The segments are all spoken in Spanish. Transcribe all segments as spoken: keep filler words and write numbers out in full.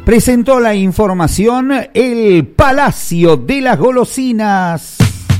presentó la información el Palacio de las Golosinas.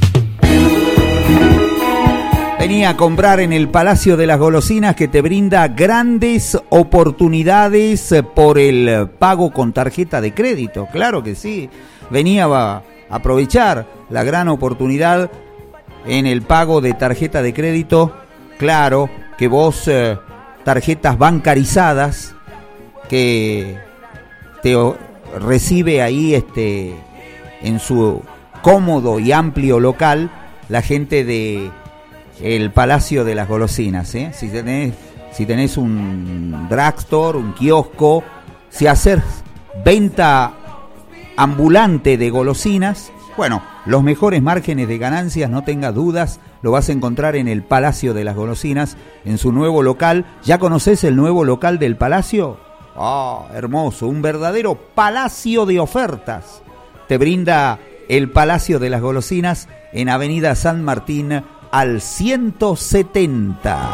Venía a comprar en el Palacio de las Golosinas, que te brinda grandes oportunidades por el pago con tarjeta de crédito. Claro que sí. Venía a aprovechar la gran oportunidad en el pago de tarjeta de crédito. Claro que vos, eh, tarjetas bancarizadas que te recibe ahí este en su cómodo y amplio local la gente de el Palacio de las Golosinas, ¿eh? Si tenés, si tenés un drugstore, un kiosco, si haces venta ambulante de golosinas, bueno, los mejores márgenes de ganancias, no tengas dudas, lo vas a encontrar en el Palacio de las Golosinas, en su nuevo local. ¿Ya conocés el nuevo local del Palacio? ¡Ah, oh, hermoso! Un verdadero palacio de ofertas. Te brinda el Palacio de las Golosinas en Avenida San Martín al ciento setenta.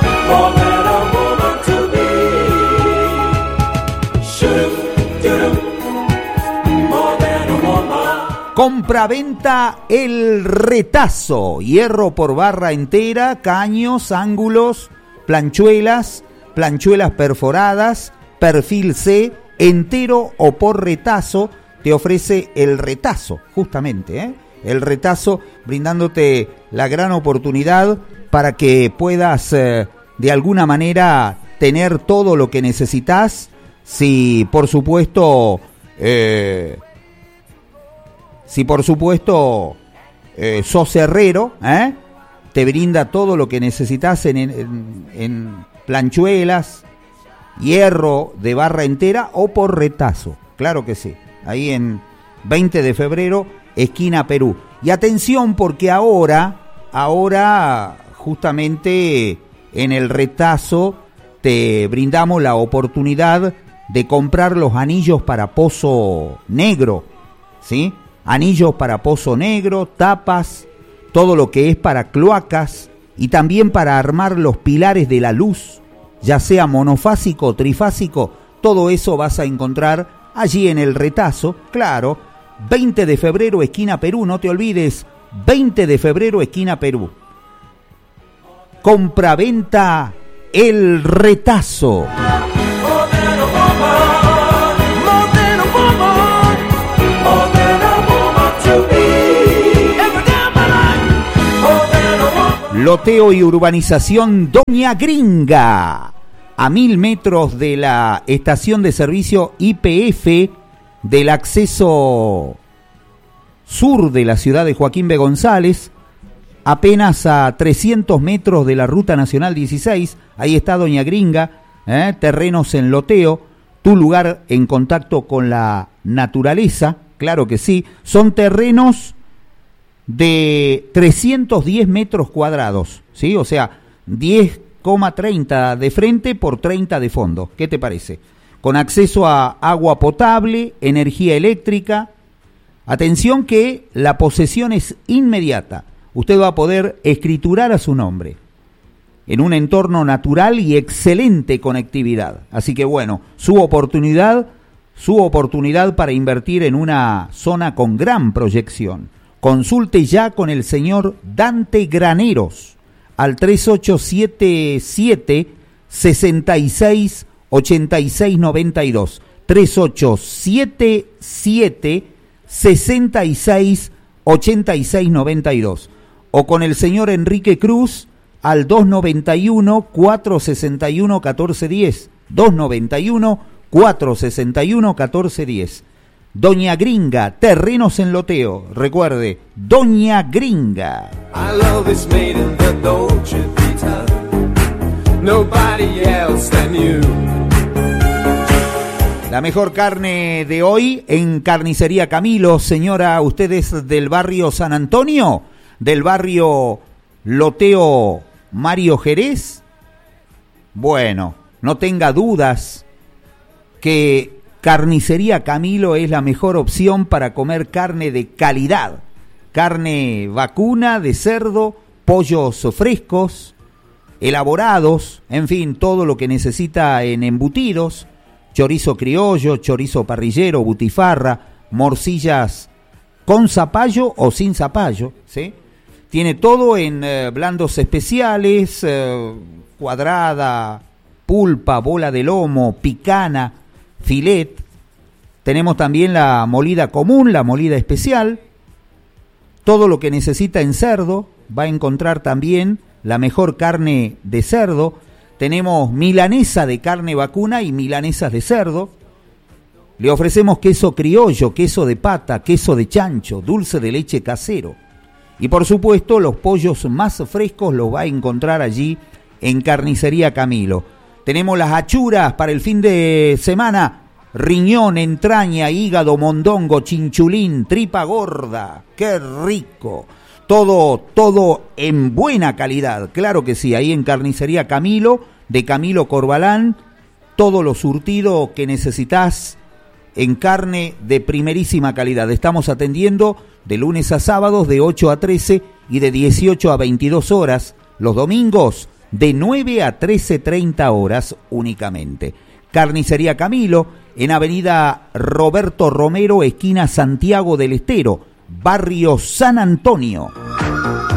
Compra-venta El Retazo. Hierro por barra entera, caños, ángulos, planchuelas, planchuelas perforadas, perfil C, entero o por retazo. Te ofrece El Retazo, justamente, ¿eh? El Retazo, brindándote la gran oportunidad para que puedas eh, de alguna manera tener todo lo que necesitas. Si por supuesto, eh, si por supuesto eh, sos herrero, ¿eh? Te brinda todo lo que necesitas en, en, en planchuelas, hierro de barra entera o por retazo. Claro que sí, ahí en veinte de febrero, esquina Perú. Y atención, porque ahora, ahora justamente en El Retazo te brindamos la oportunidad de comprar los anillos para pozo negro, ¿sí? Anillos para pozo negro, tapas, todo lo que es para cloacas y también para armar los pilares de la luz, ya sea monofásico o trifásico. Todo eso vas a encontrar allí en El Retazo, claro. veinte de febrero, esquina Perú, no te olvides, veinte de febrero, esquina Perú. Compra-venta El Retazo. Loteo y urbanización Doña Gringa, a mil metros de la estación de servicio Y P F del acceso sur de la ciudad de Joaquín B. González, apenas a trescientos metros de la Ruta Nacional dieciséis, ahí está Doña Gringa, ¿eh? Terrenos en loteo, tu lugar en contacto con la naturaleza, claro que sí, son terrenos de trescientos diez metros cuadrados, ¿sí? O sea, diez coma treinta de frente por treinta de fondo, ¿qué te parece? Con acceso a agua potable, energía eléctrica. Atención que la posesión es inmediata. Usted va a poder escriturar a su nombre en un entorno natural y excelente conectividad. Así que bueno, su oportunidad, su oportunidad para invertir en una zona con gran proyección. Consulte ya con el señor Dante Graneros al tres ocho siete siete, seis seis ocho seis nueve dos, tres ocho siete siete, seis seis ocho seis nueve dos, o con el señor Enrique Cruz al dos noventa y uno, cuatro sesenta y uno, catorce diez, dos noventa y uno, cuatro sesenta y uno, catorce diez. Doña Gringa, terrenos en loteo. Recuerde, Doña Gringa. I love is made in the Dolce Vita. Nobody else than you. La mejor carne de hoy en Carnicería Camilo. Señora, ¿usted es del barrio San Antonio? ¿Del barrio Loteo Mario Jerez? Bueno, no tenga dudas que Carnicería Camilo es la mejor opción para comer carne de calidad. Carne vacuna, de cerdo, pollos frescos, elaborados, en fin, todo lo que necesita en embutidos, chorizo criollo, chorizo parrillero, butifarra, morcillas con zapallo o sin zapallo, ¿sí? Tiene todo en eh, blandos especiales, eh, cuadrada, pulpa, bola de lomo, picana, filet. Tenemos también la molida común, la molida especial. Todo lo que necesita en cerdo, va a encontrar también la mejor carne de cerdo. Tenemos milanesa de carne vacuna y milanesas de cerdo. Le ofrecemos queso criollo, queso de pata, queso de chancho, dulce de leche casero. Y por supuesto los pollos más frescos los va a encontrar allí en Carnicería Camilo. Tenemos las achuras para el fin de semana. Riñón, entraña, hígado, mondongo, chinchulín, tripa gorda. ¡Qué rico! Todo, todo en buena calidad. Claro que sí, ahí en Carnicería Camilo, de Camilo Corbalán. Todo lo surtido que necesitas en carne de primerísima calidad. Estamos atendiendo de lunes a sábados de ocho a trece y de dieciocho a veintidós horas. Los domingos de nueve a trece treinta horas únicamente. Carnicería Camilo, en Avenida Roberto Romero, esquina Santiago del Estero, barrio San Antonio.